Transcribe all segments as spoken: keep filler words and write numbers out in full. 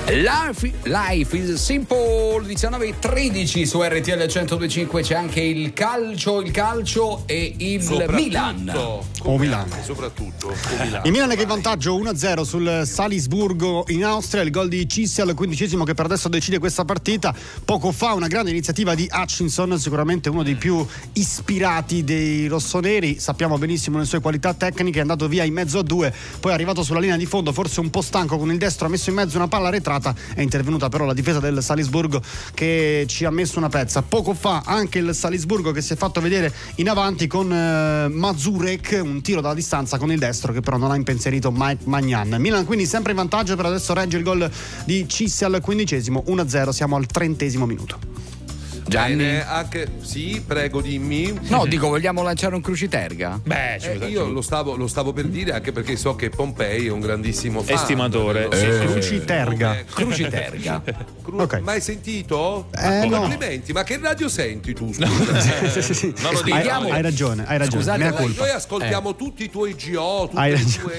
Life, life is simple, diciannove e tredici su R T L centodue e cinque. C'è anche il calcio, il calcio e il Milan. O Milan. Soprattutto o Milan. Il Milan è che in vantaggio uno a zero sul Salisburgo in Austria. Il gol di Cissi al quindicesimo che per adesso decide questa partita. Poco fa una grande iniziativa di Hutchinson, sicuramente uno dei più ispirati dei rossoneri. Sappiamo benissimo le sue qualità tecniche. È andato via in mezzo a due, poi è arrivato sulla linea di fondo, forse un po' stanco, con il destro ha messo in mezzo una palla arretrata. È intervenuta però la difesa del Salisburgo che ci ha messo una pezza. Poco fa anche il Salisburgo che si è fatto vedere in avanti con eh, Mazurek, un tiro dalla distanza con il destro che però non ha impensierito Mike Magnan. Milan quindi sempre in vantaggio, per adesso regge il gol di Cissi al quindicesimo, uno a zero, siamo al trentesimo minuto. Gianni? Bene, anche sì, prego, dimmi. No, dico, vogliamo lanciare un cruciterga? Beh, Eh, io lo stavo, lo stavo per dire, anche perché so che Pompei è un grandissimo fan. Estimatore. Sì, Eh, Cruciterga. Cruciterga. Cru- Ok. Mai sentito? Eh, no. Complimenti, ma che radio senti tu? Scusa? Sì, sì, sì. Non lo Hai, Spieghiamo- hai ragione, hai ragione. Scusate, mea noi- colpa. Noi ascoltiamo tutti i tuoi G O, tutte Hai le ragione.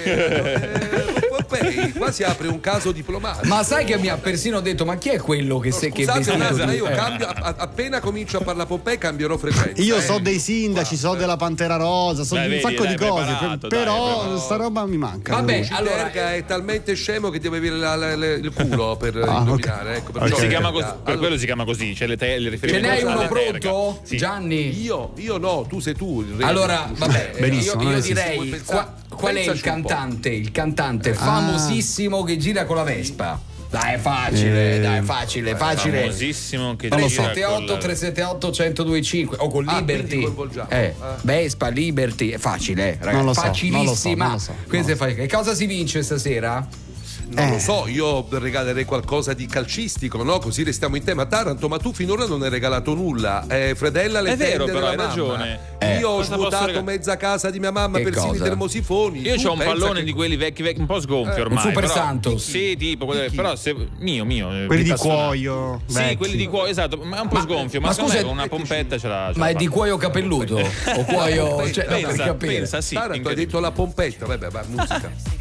tue. Eh, Pompei, qua si apre un caso diplomatico. Ma sai che mi ha persino detto, ma chi è quello che, se, che è Scusate, vestito Nasa, di- io eh. cambio, a- appena comincio a parlare Pompei cambierò frequenza. Io eh. so dei sindaci, so della Pantera Rosa, so Dai, di un vedi, sacco dai, di cose, preparato, però dai, sta roba mi manca. Vabbè, allora Terga è talmente scemo che deve avere la- la- la- il culo per Ah, indovinare. ok. Ecco, Ok. perciò Si chiama Terga. così, per Allora, quello si chiama così, c'è le, te, le ce riferimento n'hai alle uno terga. pronto? Sì. Gianni? Io, io no, tu sei tu. il re. Allora, vabbè, Benissimo, io, non io esiste. direi Vuoi pensare- qua- qual è il pensaci un po'. cantante, il cantante Ah. famosissimo che gira con la Vespa? Dai, è facile, Eh. dai, è facile, facile. Famosissimo che Non lo gira so. con tre sette otto la- tre sette otto uno zero due cinque o con Ah, Liberty. quindi coinvolgiamo. Eh, Eh. Vespa, Liberty, è facile, eh, ragazzi. Non lo so, facilissima. non lo so, non lo so, Questo non è facile. Che cosa si vince stasera? Non Eh. lo so, io regalerei qualcosa di calcistico, no? Così restiamo in tema. Taranto, ma tu finora non hai regalato nulla. Eh, Fredella, le È vero, tende però, della hai mamma. ragione. Eh. Io ho Cosa posso svuotato regalare? mezza casa di mia mamma, Che persino cosa? i termosifoni. Io Tu ho un pensa pallone che- di quelli vecchi, vecchi un po' sgonfio Eh, ormai. un Super però- Santos. Sì, tipo, quelli- però se, mio, mio. eh, Quelli di personale. cuoio. Sì, vecchi. quelli di cuoio, esatto, ma è un po' sgonfio, ma, ma secondo me scusa, con una pompetta ce l'ha. ce Ma la è di fa. cuoio capelluto? O cuoio. Cioè, no, per Pensa, capire. pensa, sì. Taranto, hai incredibile. detto la pompetta, vabbè, va, musica.